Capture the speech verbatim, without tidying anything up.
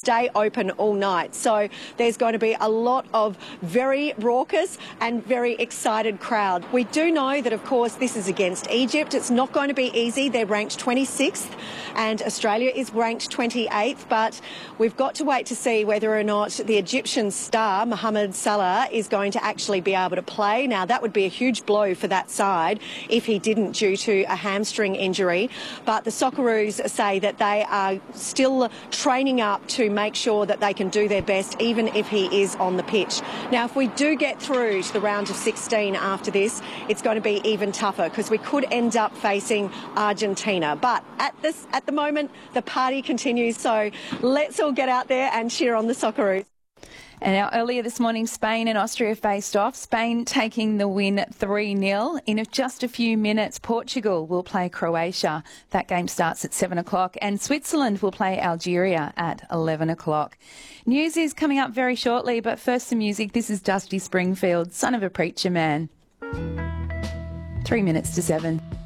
stay open all night. So there's going to be a lot of very raucous and very excited crowd. We do know that, of course, this is against Egypt. It's not going to be easy. They're ranked twenty-sixth and Australia is ranked twenty-eighth, but we've got to wait to see whether or not the Egyptian star, Mohamed Salah, is going to actually be able to play. Now, that would be a huge blow for that side if he didn't due to a hamstring injury. But the Socceroos say that they are still training up to make sure that they can do their best, even if he is on the pitch. Now, if we do get through to the round of sixteen after this, it's going to be even tougher because we could end up facing Argentina. But at this, at the moment, the party continues. So let's all get out there and cheer on the Socceroos. And now earlier this morning, Spain and Austria faced off. Spain taking the win three nil. In just a few minutes, Portugal will play Croatia. That game starts at seven o'clock. And Switzerland will play Algeria at eleven o'clock. News is coming up very shortly, but first some music. This is Dusty Springfield, Son of a Preacher Man. Three minutes to seven.